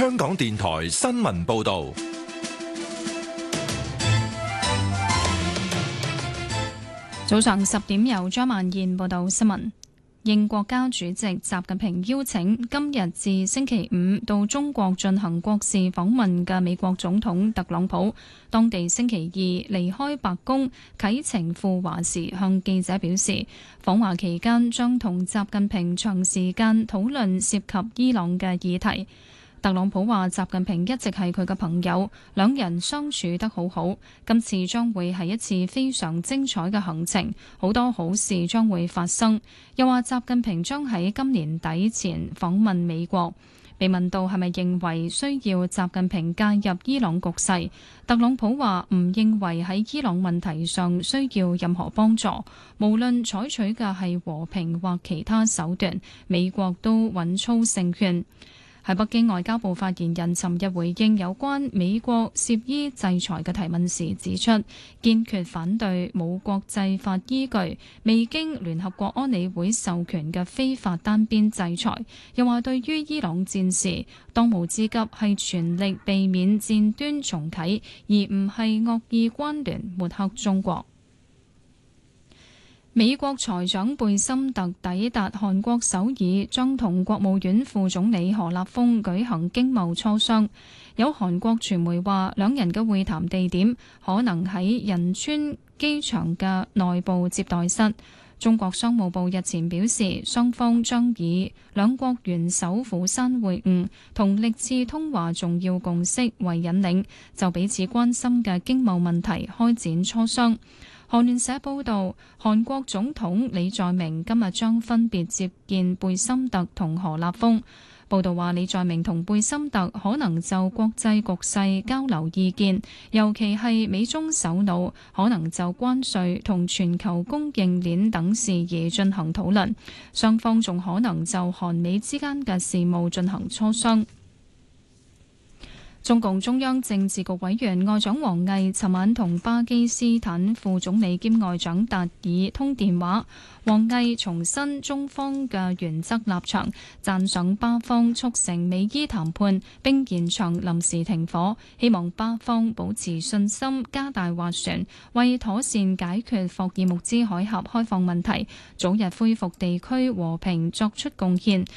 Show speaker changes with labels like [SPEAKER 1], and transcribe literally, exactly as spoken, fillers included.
[SPEAKER 1] 香港電台新聞報道。
[SPEAKER 2] 早上十點由張曼燕報道新聞。應國家主席習近平邀請，今日至星期五到中國進行國事訪問嘅美國總統特朗普，當地星期二離開白宮啟程赴華時，向記者表示，訪華期間將同習近平長時間討論涉及伊朗嘅議題。特朗普話：習近平一直係佢嘅朋友，兩人相處得好好。今次將會係一次非常精彩嘅行程，好多好事將會發生。又話習近平將喺今年底前訪問美國。被問到係咪認為需要習近平介入伊朗局勢，特朗普話唔認為喺伊朗問題上需要任何幫助，無論採取嘅係和平或其他手段，美國都穩操勝券。喺北京，外交部發言人尋日回應有關美國涉伊制裁嘅提問時指出，堅決反對冇國際法依據、未經聯合國安理會授權嘅非法單邊制裁。又話對於伊朗戰事，當務之急係全力避免戰端重啟，而唔係惡意關聯抹黑中國。美國財長貝森特抵達韓國首爾，將同國務院副總理何立峰舉行經貿磋商。有韓國傳媒話，兩人嘅會談地點可能喺仁川機場嘅內部接待室。中國商務部日前表示，雙方將以兩國元首釜山會晤同歷次通話重要共識為引領，就彼此關心嘅經貿問題開展磋商。韓聯社報道，韓國總統李在明今日將分別接見貝森特同何立峰。報道話，李在明同貝森特可能就國際局勢交流意見，尤其係美中首腦可能就關稅同全球供應鏈等事宜進行討論。雙方仲可能就韓美之間嘅事務進行磋商。中共中央政治局委員外長王毅尋晚同巴基斯坦副總理兼外長達爾通電話，王毅重申中方嘅原則立場，讚賞巴方促成美伊談判並延長臨時停火，希望巴方保持信心，加大斡旋，為妥善解決霍爾木茲海峽開放問題，早日恢復地區和平作出貢獻。